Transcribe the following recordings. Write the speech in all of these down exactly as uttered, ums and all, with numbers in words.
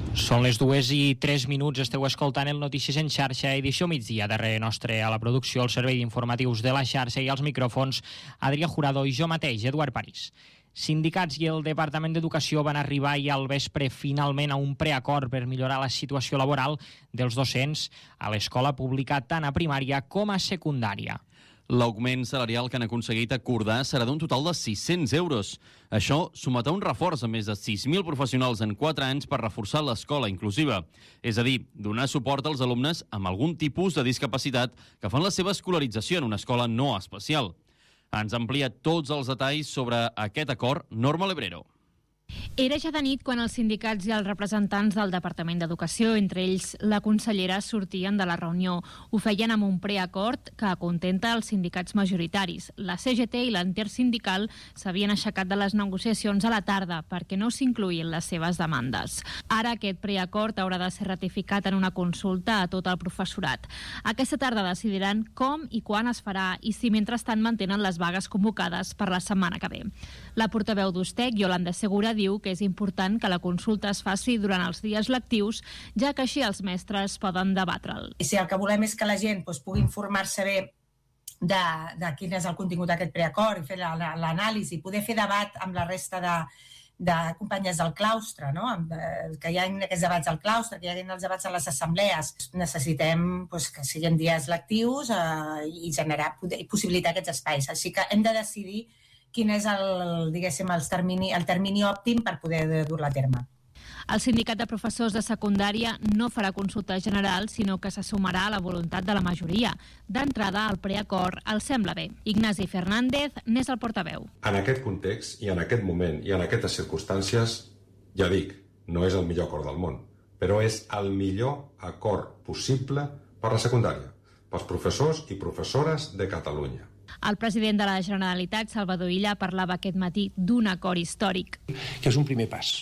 Són les dues i tres minuts, esteu escoltant el Notícies en xarxa, edició migdia, darrere nostre a la producció, el servei d'informatius de la xarxa i als micròfons, Adrià Jurado i jo mateix, Eduard París. Sindicats i el Departament d'Educació van arribar ahir al vespre finalment a un preacord per millorar la situació laboral dels docents a l'escola pública tant a primària com a secundària. L'augment salarial que han aconseguit acordar serà d'un total de sis-cents euros. Això sumat a un reforç a més de sis mil professionals en quatre anys per reforçar l'escola inclusiva. És a dir, donar suport als alumnes amb algun tipus de discapacitat que fan la seva escolarització en una escola no especial. Ens amplia tots els detalls sobre aquest acord Norma Lebrero. Era ja de nit quan els sindicats i els representants del Departament d'Educació, entre ells la consellera, sortien de la reunió. Ho feien amb un preacord que acontenta els sindicats majoritaris. La C G T i l'Intersindical s'havien aixecat de les negociacions a la tarda perquè no s'incluïen les seves demandes. Ara aquest preacord haurà de ser ratificat en una consulta a tot el professorat. Aquesta tarda decidiran com i quan es farà i si mentrestant mantenen les vagues convocades per la setmana que ve. La portaveu d'Ustec, Yolanda Segura, diu que és important que la consulta es faci durant els dies lectius, ja que així els mestres poden debatre'l. I si el que volem és que la gent doncs, pugui informar-se bé de, de quin és el contingut d'aquest preacord i fer l'anàlisi, poder fer debat amb la resta de, de companyes del claustre, no? Que hi ha aquests debats al claustre, que hi ha els debats a les assemblees. Necessitem doncs, que siguin dies lectius eh, i generar i possibilitar aquests espais. Així que hem de decidir quin és el, diguéssim, el termini, el termini òptim per poder dur-la a terme. El sindicat de professors de secundària no farà consulta general, sinó que se sumarà a la voluntat de la majoria. D'entrada, el preacord el sembla bé. Ignasi Fernández n'és el portaveu. En aquest context i en aquest moment i en aquestes circumstàncies, ja dic, no és el millor acord del món, però és el millor acord possible per la secundària, pels professors i professores de Catalunya. El president de la Generalitat, Salvador Illa, parlava aquest matí d'un acord històric. Que és un primer pas.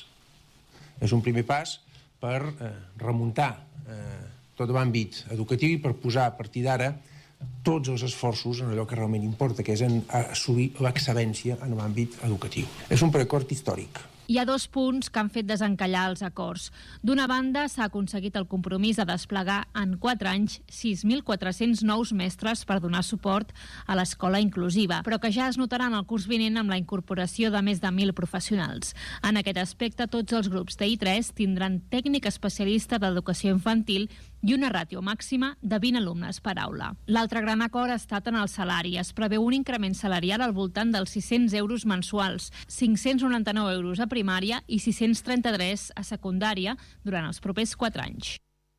És un primer pas per eh, remuntar eh, tot l'àmbit educatiu i per posar a partir d'ara tots els esforços en allò que realment importa, que és en assolir l'excel·lència en l'àmbit educatiu. És un preacord històric. Hi ha dos punts que han fet desencallar els acords. D'una banda, s'ha aconseguit el compromís de desplegar en quatre anys sis mil quatre-cents nous mestres per donar suport a l'escola inclusiva, però que ja es notaran el curs vinent amb la incorporació de més de mil professionals. En aquest aspecte, tots els grups de I tres tindran tècnic especialista d'educació infantil i una ràtio màxima de vint alumnes per aula. L'altre gran acord ha estat en el salari. Es preveu un increment salarial al voltant dels sis-cents euros mensuals, cinc-cents noranta-nou euros a primària i sis-cents trenta-tres a secundària durant els propers quatre anys.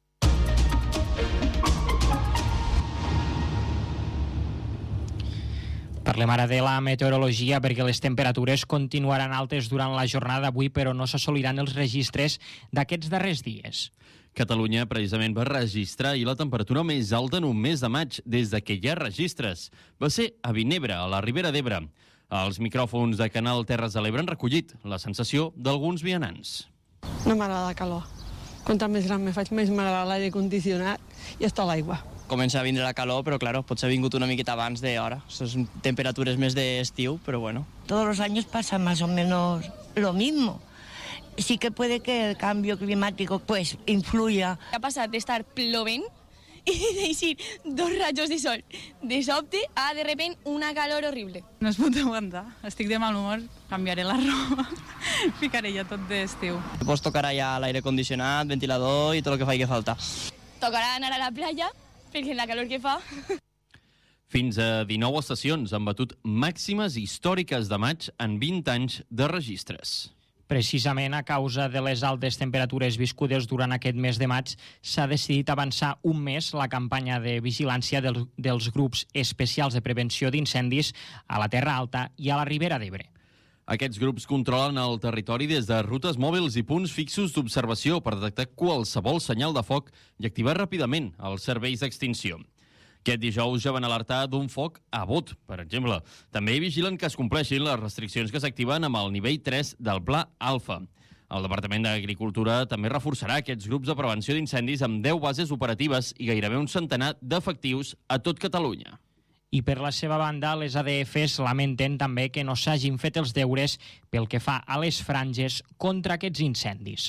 Parlem ara de la meteorologia perquè les temperatures continuaran altes durant la jornada d'avui, però no s'assoliran els registres d'aquests darrers dies. Catalunya precisament va registrar i la temperatura més alta en un mes de maig des de que hi ha registres. Va ser a Vinebre, a la Ribera d'Ebre. Els micròfons de Canal Terres de l'Ebre han recollit la sensació d'alguns vianants. No m'agrada la calor. Quantum més gran me faig, més m'agrada l'aire condicionat i està l'aigua. Comença a vindre la calor, però claro, potser ha vingut una miqueta abans d'hora. Són temperatures més d'estiu, però bueno. Todos los años pasa más o menos lo mismo. Sí que puede que el cambio climático pues influya. Ha passat d'estar plovent i d'eixir dos rajos de sol de sobte a de repent una calor horrible. No es pot aguantar, estic de mal humor, canviaré la roba, ficaré ja tot d'estiu. Pues tocarà ja l'aire condicionat, ventilador i tot el que faci falta. Tocarà anar a la platja, perquè la calor que fa... Fins a dinou estacions han batut màximes històriques de maig en vint anys de registres. Precisament a causa de les altes temperatures viscudes durant aquest mes de maig, s'ha decidit avançar un mes la campanya de vigilància del, dels grups especials de prevenció d'incendis a la Terra Alta i a la Ribera d'Ebre. Aquests grups controlen el territori des de rutes mòbils i punts fixos d'observació per detectar qualsevol senyal de foc i activar ràpidament els serveis d'extinció. Aquest dijous ja van alertar d'un foc a Bot, per exemple. També vigilen que es compleixin les restriccions que s'activen amb el nivell tres del Pla Alfa. El Departament d'Agricultura també reforçarà aquests grups de prevenció d'incendis amb deu bases operatives i gairebé un centenar d'efectius a tot Catalunya. I per la seva banda, les A D Fs lamenten també que no s'hagin fet els deures pel que fa a les franges contra aquests incendis.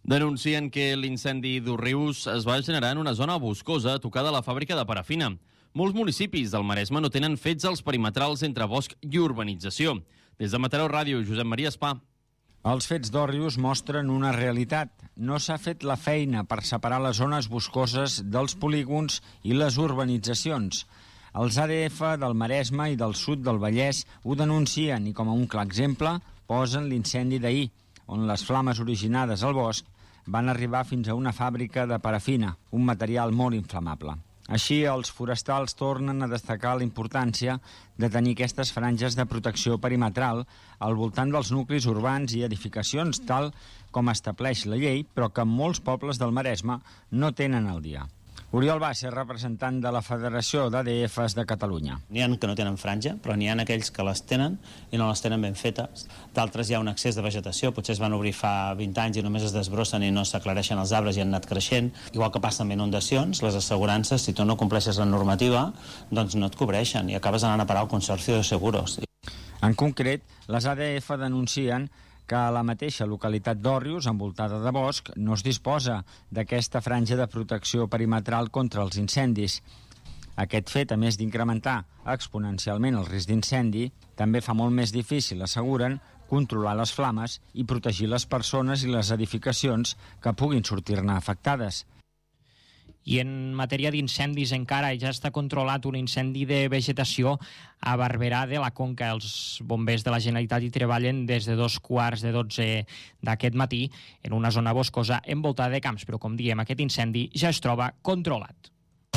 Denuncien que l'incendi d'Òrrius es va generar en una zona boscosa tocada a la fàbrica de parafina. Molts municipis del Maresme no tenen fets els perimetrals entre bosc i urbanització. Des de Mataró Ràdio, Josep Maria Espà. Els fets d'Òrrius mostren una realitat. No s'ha fet la feina per separar les zones boscoses dels polígons i les urbanitzacions. Els A D F del Maresme i del sud del Vallès ho denuncien i com a un clar exemple posen l'incendi d'ahir, on les flames originades al bosc van arribar fins a una fàbrica de parafina, un material molt inflamable. Així, els forestals tornen a destacar la importància de tenir aquestes franges de protecció perimetral al voltant dels nuclis urbans i edificacions, tal com estableix la llei, però que molts pobles del Maresme no tenen al dia. Oriol Bassa, representant de la Federació d'A D Fs de Catalunya. N'hi ha que no tenen franja, però n'hi ha aquells que les tenen i no les tenen ben fetes. D'altres hi ha un excés de vegetació, potser es van obrir fa vint anys i només es desbrossen i no s'aclareixen els arbres i han anat creixent. Igual que passa amb inundacions, les assegurances, si tu no compleixes la normativa, doncs no et cobreixen i acabes anant a parar al Consorci de Seguros. En concret, les A D F denuncien que a la mateixa localitat d'Òrrius, envoltada de bosc, no es disposa d'aquesta franja de protecció perimetral contra els incendis. Aquest fet, a més d'incrementar exponencialment el risc d'incendi, també fa molt més difícil, asseguren, controlar les flames i protegir les persones i les edificacions que puguin sortir-ne afectades. I en matèria d'incendis encara ja està controlat un incendi de vegetació a Barberà de la Conca. Els bombers de la Generalitat hi treballen des de dos quarts de dotze d'aquest matí en una zona boscosa envoltada de camps, però com diem, aquest incendi ja es troba controlat.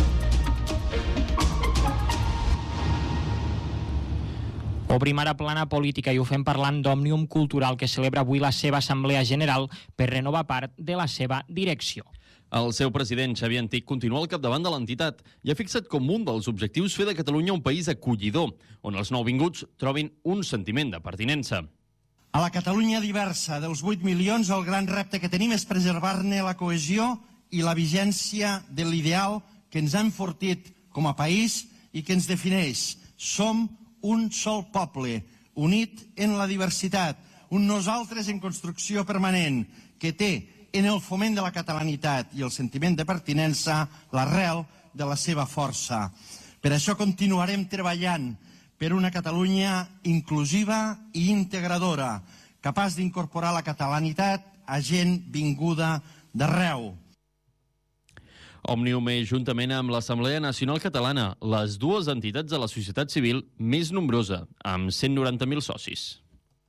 Obrim ara plana política i ho fem parlant d'Òmnium Cultural, que celebra avui la seva assemblea general per renovar part de la seva direcció. El seu president, Xavier Antic, continua al capdavant de l'entitat i ha fixat com un dels objectius fer de Catalunya un país acollidor, on els nouvinguts trobin un sentiment de pertinença. A la Catalunya diversa dels vuit milions, el gran repte que tenim és preservar-ne la cohesió i la vigència de l'ideal que ens ha enfortit com a país i que ens defineix. Som un sol poble, unit en la diversitat, un nosaltres en construcció permanent, que té en el foment de la catalanitat i el sentiment de pertinença l'arrel de la seva força. Per això continuarem treballant per una Catalunya inclusiva i integradora, capaç d'incorporar la catalanitat a gent vinguda d'arreu. Òmnium és, juntament amb l'Assemblea Nacional Catalana, les dues entitats de la societat civil més nombrosa, amb cent noranta mil socis.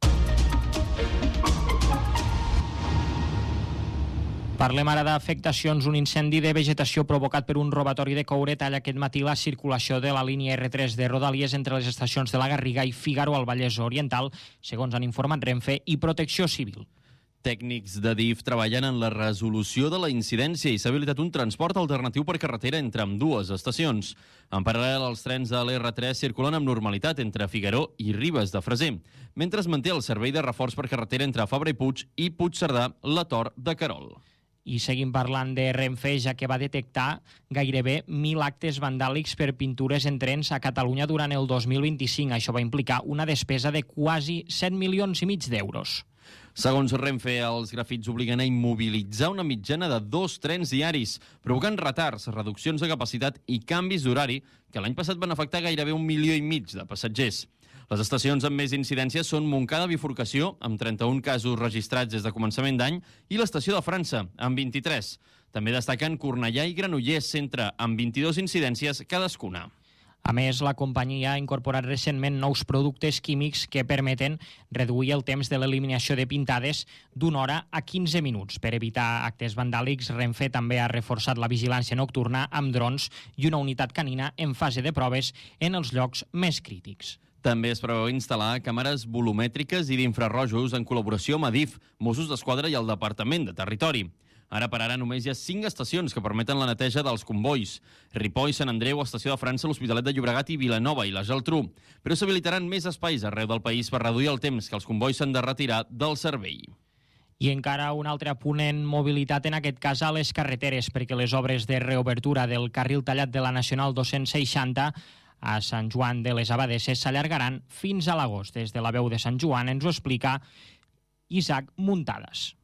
Parlem ara d'afectacions. Un incendi de vegetació provocat per un robatori de coure talla aquest matí la circulació de la línia erre tres de Rodalies entre les estacions de la Garriga i Fígaro al Vallès Oriental, segons han informat Renfe i Protecció Civil. Tècnics de D I F treballen en la resolució de la incidència i s'ha habilitat un transport alternatiu per carretera entre ambdues estacions. En paral·lel, els trens de l'erre tres circulen amb normalitat entre Fígaro i Ribes de Freser, mentre es manté el servei de reforç per carretera entre Fabra i Puig i Puigcerdà, la Tor de Querol. I seguim parlant de Renfe, ja que va detectar gairebé mil actes vandàlics per pintures en trens a Catalunya durant el dos mil vint-i-cinc. Això va implicar una despesa de quasi set milions i mig d'euros. Segons Renfe, els grafits obliguen a immobilitzar una mitjana de dos trens diaris, provocant retards, reduccions de capacitat i canvis d'horari que l'any passat van afectar gairebé un milió i mig de passatgers. Les estacions amb més incidències són Montcada Bifurcació, amb trenta-un casos registrats des de començament d'any, i l'estació de França, amb vint-i-tres. També destaquen Cornellà i Granollers Centre, amb vint-i-dues incidències cadascuna. A més, la companyia ha incorporat recentment nous productes químics que permeten reduir el temps de l'eliminació de pintades d'una hora a quinze minuts. Per evitar actes vandàlics, Renfe també ha reforçat la vigilància nocturna amb drons i una unitat canina en fase de proves en els llocs més crítics. També es preveu instal·lar càmeres volumètriques i d'infrarrojos en col·laboració amb Adif, Mossos d'Esquadra i el Departament de Territori. Ara per ara només hi ha cinc estacions que permeten la neteja dels convois. Ripoll, Sant Andreu, Estació de França, l'Hospitalet de Llobregat i Vilanova i la Geltrú. Però s'habilitaran més espais arreu del país per reduir el temps que els convois s'han de retirar del servei. I encara un altre apunt en mobilitat, en aquest cas a les carreteres, perquè les obres de reobertura del carril tallat de la Nacional dos-cents seixanta a Sant Joan de les Abadesses s'allargaran fins a l'agost. Des de la veu de Sant Joan ens ho explica Isaac Muntades.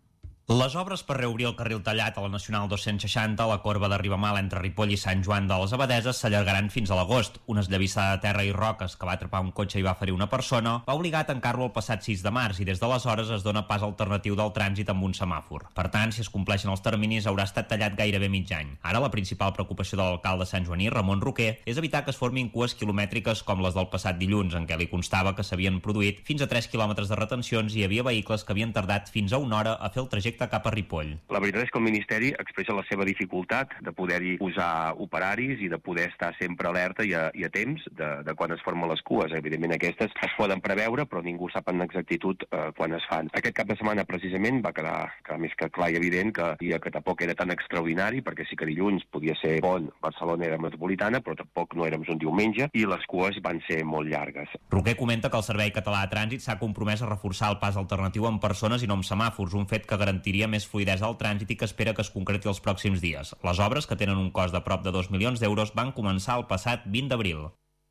Les obres per reobrir el carril tallat a la Nacional dos-cents seixanta a la corba de Ribamal entre Ripoll i Sant Joan de les Abadeses s'allargaran fins a l'agost. Una esllavissada de terra i roques que va atrapar un cotxe i va ferir una persona va obligar a tancar-lo el passat sis de març i des d'aleshores es dona pas alternatiu del trànsit amb un semàfor. Per tant, si es compleixen els terminis, haurà estat tallat gairebé mig any. Ara, la principal preocupació de l'alcalde santjoaní, Ramon Roquer, és evitar que es formin cues quilomètriques com les del passat dilluns, en què li constava que s'havien produït fins a tres quilòmetres de retencions i hi havia vehicles que havien tardat fins a una hora a fer el trajecte cap a Ripoll. La veritat és que el Ministeri expressa la seva dificultat de poder-hi posar operaris i de poder estar sempre alerta i a, i a temps de, de quan es formen les cues. Evidentment aquestes es poden preveure, però ningú sap en exactitud eh, quan es fan. Aquest cap de setmana precisament va quedar, quedar més que clar i evident que el dia que tampoc era tan extraordinari, perquè sí que dilluns podia ser bon, Barcelona era metropolitana, però tampoc no érem un diumenge i les cues van ser molt llargues. Roquer comenta que el Servei Català de Trànsit s'ha compromès a reforçar el pas alternatiu amb persones i no amb semàfors, un fet que garantiria més fluïdesa al trànsit i que espera que es concreti els pròxims dies. Les obres, que tenen un cost de prop de dos milions d'euros, van començar el passat vint d'abril.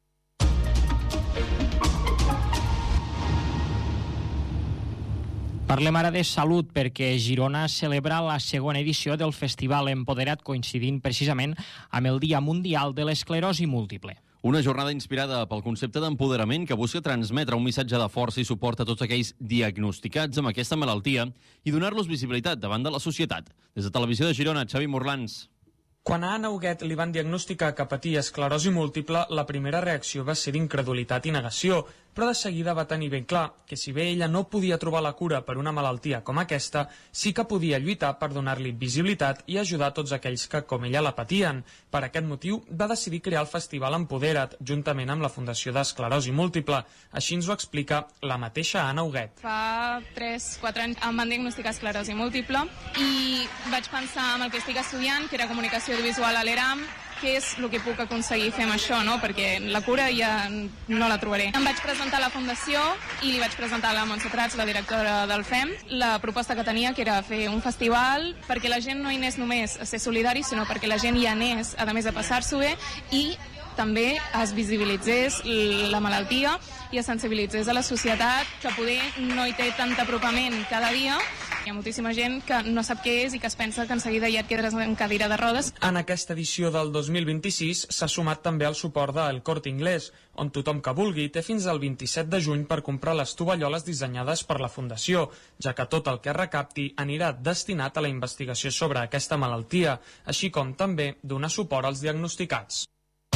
Parlem ara de salut, perquè Girona celebra la segona edició del Festival Empoderat, coincidint precisament amb el Dia Mundial de l'Esclerosi Múltiple. Una jornada inspirada pel concepte d'empoderament que busca transmetre un missatge de força i suport a tots aquells diagnosticats amb aquesta malaltia i donar-los visibilitat davant de la societat. Des de Televisió de Girona, Xavi Morlans. Quan a Anna Huguet li van diagnosticar que patia esclerosi múltiple, la primera reacció va ser d'incredulitat i negació, però de seguida va tenir ben clar que si bé ella no podia trobar la cura per una malaltia com aquesta, sí que podia lluitar per donar-li visibilitat i ajudar tots aquells que, com ella, la patien. Per aquest motiu, va decidir crear el Festival Empodera't, juntament amb la Fundació d'Esclerosi Múltiple. Així ens ho explica la mateixa Anna Huguet. Fa tres quatre anys em van diagnosticar esclerosi múltiple i vaig pensar en el que estic estudiant, que era comunicació audiovisual a l'E R A M, què és el que puc aconseguir fer amb això, no? Perquè la cura ja no la trobaré. Em vaig presentar a la Fundació i li vaig presentar a la Montse Prats, la directora del F E M, la proposta que tenia, que era fer un festival perquè la gent no hi anés només a ser solidari, sinó perquè la gent hi anés, a més, a passar-s'ho bé i també es visibilitzés la malaltia i es sensibilitzés a la societat, que poder no hi té tant apropament cada dia. Hi ha moltíssima gent que no sap què és i que es pensa que en seguida ja et quedaràs en cadira de rodes. En aquesta edició del dos mil vint-i-sis s'ha sumat també el suport del Corte Inglés, on tothom que vulgui té fins al vint-i-set de juny per comprar les tovalloles dissenyades per la Fundació, ja que tot el que es recapti anirà destinat a la investigació sobre aquesta malaltia, així com també donar suport als diagnosticats.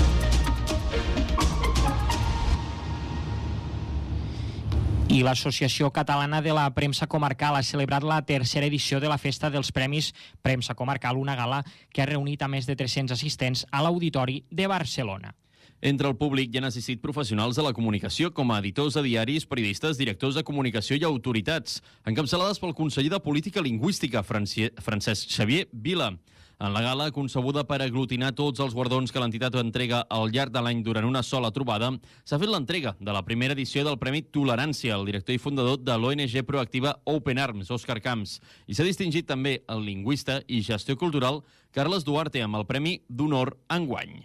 I l'Associació Catalana de la Premsa Comarcal ha celebrat la tercera edició de la Festa dels Premis Premsa Comarcal, una gala que ha reunit a més de tres-cents assistents a l'Auditori de Barcelona. Entre el públic hi han assistit professionals de la comunicació com a editors de diaris, periodistes, directors de comunicació i autoritats, encapçalades pel conseller de Política Lingüística, Francesc Xavier Vila. En la gala, concebuda per aglutinar tots els guardons que l'entitat entrega al llarg de l'any durant una sola trobada, s'ha fet l'entrega de la primera edició del Premi Tolerància al director i fundador de l'O N G proactiva Open Arms, Òscar Camps, i s'ha distingit també el lingüista i gestió cultural Carles Duarte amb el Premi d'Honor enguany.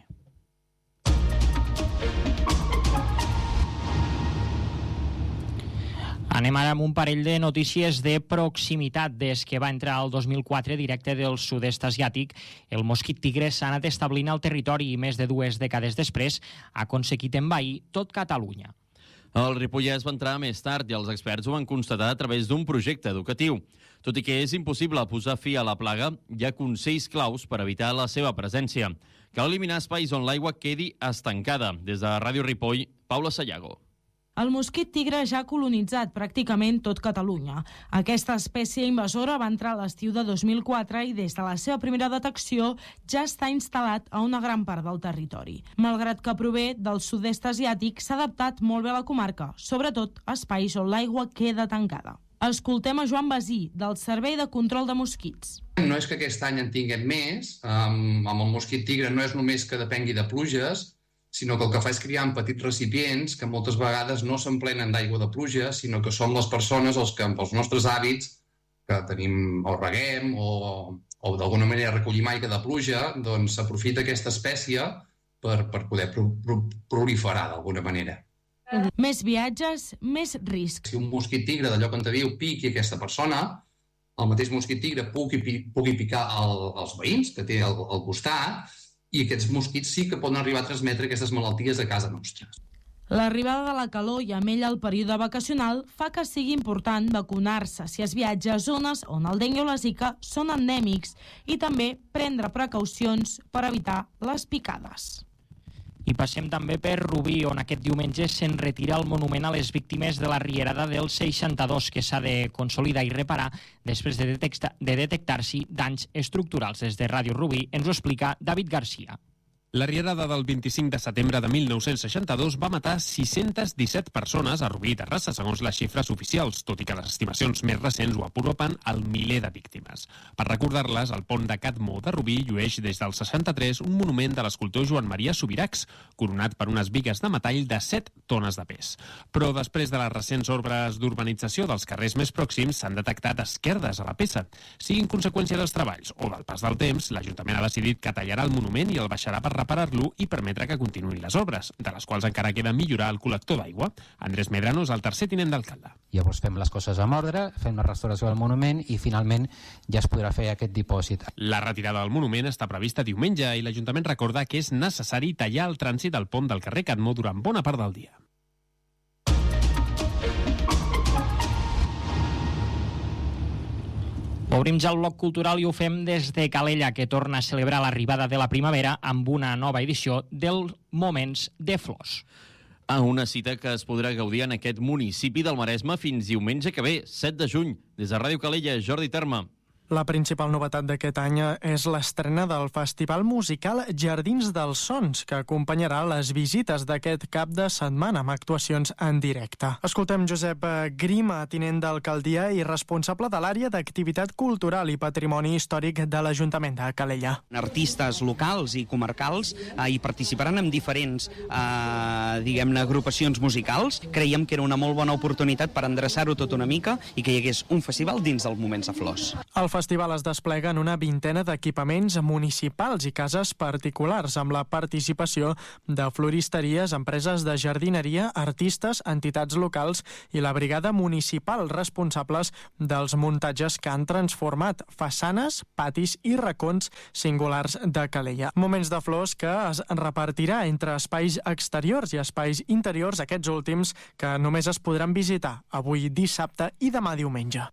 Anem ara amb un parell de notícies de proximitat. Des que va entrar el dos mil quatre directe del sud-est asiàtic, el mosquit tigre s'ha anat establint al territori i més de dues dècades després ha aconseguit envair tot Catalunya. El Ripollès va entrar més tard i els experts ho van constatar a través d'un projecte educatiu. Tot i que és impossible posar fi a la plaga, hi ha consells claus per evitar la seva presència. Cal eliminar espais on l'aigua quedi estancada. Des de Ràdio Ripoll, Paula Sayago. El mosquit tigre ja ha colonitzat pràcticament tot Catalunya. Aquesta espècie invasora va entrar a l'estiu de dos mil quatre i des de la seva primera detecció ja està instal·lat a una gran part del territori. Malgrat que prové del sud-est asiàtic, s'ha adaptat molt bé a la comarca, sobretot a espais on l'aigua queda tancada. Escoltem a Joan Basí, del Servei de Control de Mosquits. No és que aquest any en tinguem més, amb el mosquit tigre no és només que depengui de pluges, sinó que el que fa és criar en petits recipients que moltes vegades no s'emplenen d'aigua de pluja, sinó que som les persones els que amb els nostres hàbits, que tenim o reguem o, o d'alguna manera recollim aigua de pluja, doncs s'aprofita aquesta espècie per, per poder pro, pro, proliferar d'alguna manera. Més viatges, més risc. Si un mosquit tigre d'allò que on te viu piqui aquesta persona, el mateix mosquit tigre pugui, pugui picar el, els veïns que té al, al costat, i aquests mosquits sí que poden arribar a transmetre aquestes malalties a casa nostra. L'arribada de la calor i amb ella el període vacacional fa que sigui important vacunar-se si es viatja a zones on el dengue o la zika són endèmics i també prendre precaucions per evitar les picades. I passem també per Rubí, on aquest diumenge se'n retira el monument a les víctimes de la rierada del seixanta-dos, que s'ha de consolidar i reparar després de detectar, de detectar-s'hi danys estructurals. Des de Ràdio Rubí ens ho explica David Garcia. La rierada del vint-i-cinc de setembre de mil nou-cents seixanta-dos va matar sis-centes disset persones a Rubí i Terrassa, segons les xifres oficials, tot i que les estimacions més recents ho apropen al miler de víctimes. Per recordar-les, el pont de Catmó de Rubí llueix des del seixanta-tres un monument de l'escultor Joan Maria Subirachs, coronat per unes bigues de metall de set tones de pes. Però després de les recents obres d'urbanització dels carrers més pròxims s'han detectat esquerdes a la peça. Siguin conseqüència dels treballs o del pas del temps, l'Ajuntament ha decidit que tallarà el monument i el baixarà per reparar-lo i permetre que continuïn les obres, de les quals encara queda millorar el col·lector d'aigua. Andrés Medrano és el tercer tinent d'alcalde. Llavors fem les coses amb ordre, fem la restauració del monument i finalment ja es podrà fer aquest dipòsit. La retirada del monument està prevista diumenge i l'Ajuntament recorda que és necessari tallar el trànsit al pont del carrer Catmó durant bona part del dia. Obrim ja el bloc cultural i ho fem des de Calella, que torna a celebrar l'arribada de la primavera amb una nova edició dels Moments de Flors. A una cita que es podrà gaudir en aquest municipi del Maresme fins diumenge que ve, set de juny. Des de Ràdio Calella, Jordi Terme. La principal novetat d'aquest any és l'estrena del festival musical Jardins dels Sons, que acompanyarà les visites d'aquest cap de setmana amb actuacions en directe. Escoltem Josep Grima, tinent d'alcaldia i responsable de l'àrea d'activitat cultural i patrimoni històric de l'Ajuntament de Calella. Artistes locals i comarcals eh, hi participaran en diferents eh, diguem-ne agrupacions musicals. Creiem que era una molt bona oportunitat per endreçar-ho tot una mica i que hi hagués un festival dins dels Moments de Flors. El festival es desplega en una vintena d'equipaments municipals i cases particulars, amb la participació de floristeries, empreses de jardineria, artistes, entitats locals i la brigada municipal responsables dels muntatges que han transformat façanes, patis i racons singulars de Calella. Moments de Flors que es repartirà entre espais exteriors i espais interiors, aquests últims que només es podran visitar avui dissabte i demà diumenge.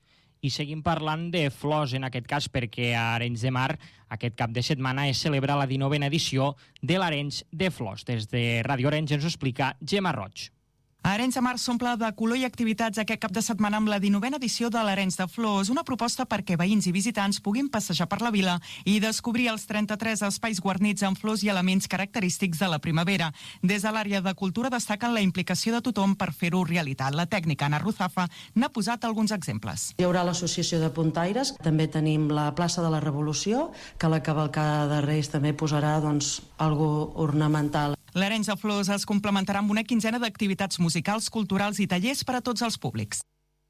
I seguim parlant de flors, en aquest cas, perquè a Arenys de Mar aquest cap de setmana es celebra la dinovena edició de l'Arenys de Flors. Des de Ràdio Arenys ens ho explica Gemma Roig. Arenys de Mar s'omple de color i activitats aquest cap de setmana amb la dinovena edició de l'Arenys de Flors, una proposta perquè veïns i visitants puguin passejar per la vila i descobrir els trenta-tres espais guarnits amb flors i elements característics de la primavera. Des de l'àrea de cultura destaquen la implicació de tothom per fer-ho realitat. La tècnica Anna Ruzafa n'ha posat alguns exemples. Hi haurà l'associació de puntaires, també tenim la plaça de la Revolució, que la cavalcada de Reis també posarà doncs, algo ornamental. L'Arenys de Flors es complementarà amb una quinzena d'activitats musicals, culturals i tallers per a tots els públics.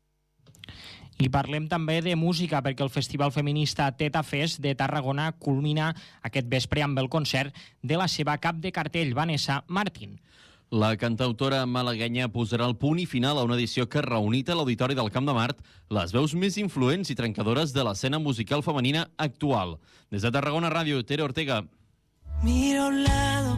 I parlem també de música, perquè el Festival Feminista Teta Fest de Tarragona culmina aquest vespre amb el concert de la seva cap de cartell, Vanessa Martín. La cantautora malaguenya posarà el punt i final a una edició que ha reunit a l'Auditori del Camp de Mart les veus més influents i trencadores de l'escena musical femenina actual. Des de Tarragona Ràdio, Tere Ortega. Miro a un lado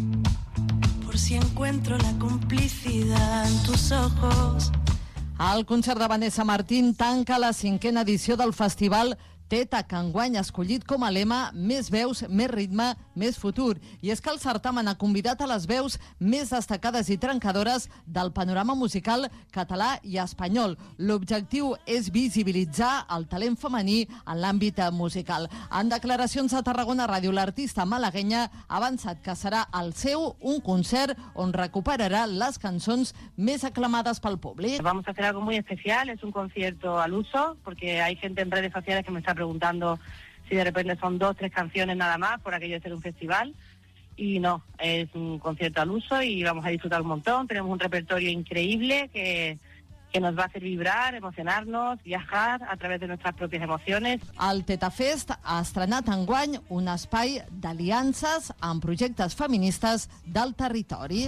por si encuentro la complicidad en tus ojos. El concert de Vanessa Martín tanca la cinquena edició del festival Teta, que enguany ha escollit com a lema més veus, més ritme, més futur. I és que el certamen ha convidat a les veus més destacades i trencadores del panorama musical català i espanyol. L'objectiu és visibilitzar el talent femení en l'àmbit musical. En declaracions a Tarragona Ràdio, l'artista malaguenya ha avançat que serà el seu un concert on recuperarà les cançons més aclamades pel públic. Vamos a hacer algo muy especial, es un concierto al uso, porque hay gente en redes sociales que me está preguntando si de repente son dos, tres canciones nada más, por aquello de ser un festival. Y no, es un concierto al uso y vamos a disfrutar un montón. Tenemos un repertorio increíble que, que nos va a hacer vibrar, emocionarnos, viajar a través de nuestras propias emociones. El Teta Fest ha estrenat enguany un espai d'aliances amb projectes feministes del territori.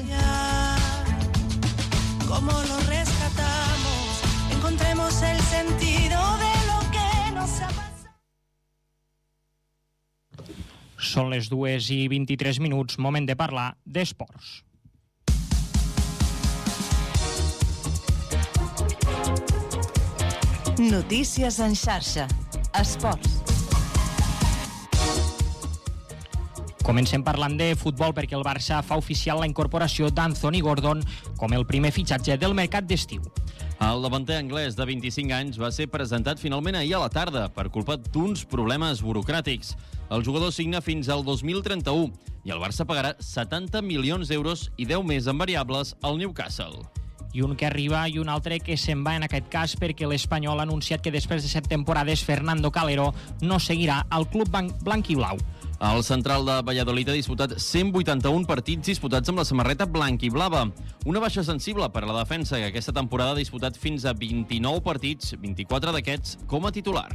¿Cómo lo rescatamos? Encontremos el sentido de lo que Són les dues i vint-i-tres minuts, moment de parlar d'esports. Notícies en xarxa. Esports. Comencem parlant de futbol perquè el Barça fa oficial la incorporació d'Anthony Gordon com el primer fitxatge del mercat d'estiu. El davanter anglès de vint-i-cinc anys va ser presentat finalment ahir a la tarda per culpa d'uns problemes burocràtics. El jugador signa fins al dos mil trenta-u i el Barça pagarà setanta milions d'euros i deu més en variables al Newcastle. I un que arriba i un altre que se'n va en aquest cas perquè l'Espanyol ha anunciat que després de set temporades Fernando Calero no seguirà al club blanquiblau. El central de Valladolid ha disputat cent vuitanta-un partits disputats amb la samarreta blanquiblava. Una baixa sensible per a la defensa, que aquesta temporada ha disputat fins a vint-i-nou partits, vint-i-quatre d'aquests com a titular.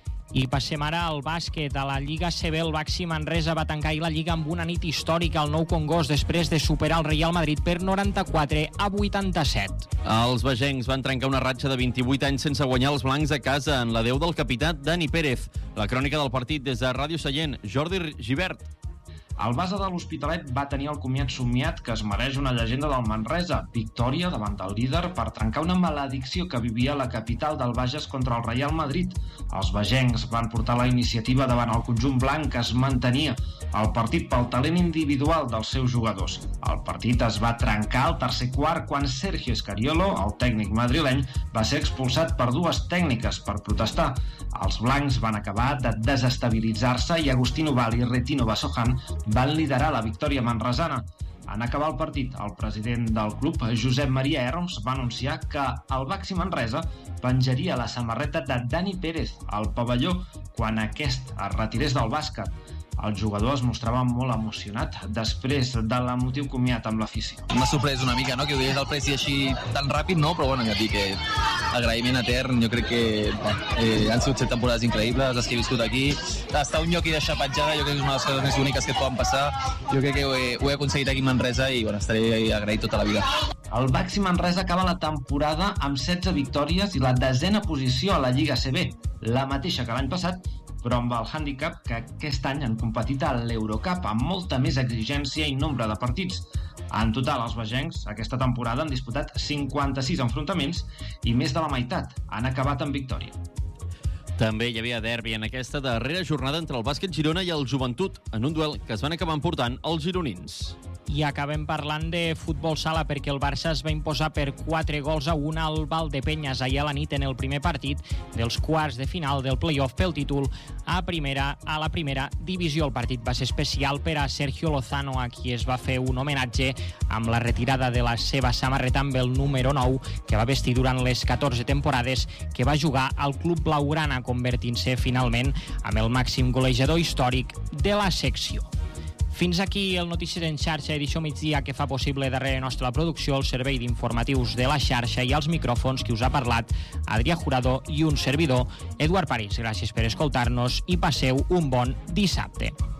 I passem ara al bàsquet. A la Lliga C B, el Baxi Manresa va tancar la Lliga amb una nit històrica al Nou Congost després de superar el Real Madrid per noranta-quatre a vuitanta-set. Els bagencs van trencar una ratxa de vint-i-vuit anys sense guanyar els blancs a casa en la deu del capità Dani Pérez. La crònica del partit des de Ràdio Sallent, Jordi Givert. El base de l'Hospitalet va tenir el comiat somiat que es mereix una llegenda del Manresa, victòria davant del líder per trencar una maledicció que vivia la capital del Bages contra el Real Madrid. Els bagencs van portar la iniciativa davant el conjunt blanc que es mantenia el partit pel talent individual dels seus jugadors. El partit es va trencar al tercer quart quan Sergio Escariolo, el tècnic madrileny, va ser expulsat per dues tècniques per protestar. Els blancs van acabar de desestabilitzar-se i Agustino Val i Retino Basojan van liderar la victòria manresana. En acabar el partit, el president del club, Josep Maria Herms, va anunciar que el Baxi Manresa penjaria la samarreta de Dani Pérez al pavelló quan aquest es retirés del bàsquet. El jugador es mostrava molt emocionat després de l'emotiu comiat amb l'afició. M'ha sorprès una mica, no?, que ho digués el presi així tan ràpid, no? Però bueno, ja et dic que agraïment etern, jo crec que eh, han sigut set temporades increïbles, les que he viscut aquí. Estar un lloc i deixar petjada, jo crec que és una de les coses més boniques que et poden passar. Jo crec que ho he, ho he aconseguit aquí a Manresa i bueno, estaré agraït tota la vida. El Baxi Manresa acaba la temporada amb setze victòries i la desena posició a la Lliga C B, la mateixa que l'any passat, però amb el hàndicap que aquest any han competit a l'Eurocup amb molta més exigència i nombre de partits. En total, els bagencs aquesta temporada han disputat cinquanta-sis enfrontaments i més de la meitat han acabat amb victòria. També hi havia derbi en aquesta darrera jornada entre el bàsquet Girona i el Joventut, en un duel que es van acabar emportant els gironins. I acabem parlant de futbol sala perquè el Barça es va imposar per quatre gols a un al Valdepenyes ahir a la nit en el primer partit dels quarts de final del play-off pel títol a primera a la primera divisió. El partit va ser especial per a Sergio Lozano, a qui es va fer un homenatge amb la retirada de la seva samarreta amb el número nou que va vestir durant les catorze temporades que va jugar al club blaugrana, convertint-se finalment amb el màxim golejador històric de la secció. Fins aquí el Notícies en xarxa, edició migdia, que fa possible darrere nostra la producció, el servei d'informatius de la xarxa i els micròfons que us ha parlat Adrià Jurado i un servidor, Eduard París. Gràcies per escoltar-nos i passeu un bon dissabte.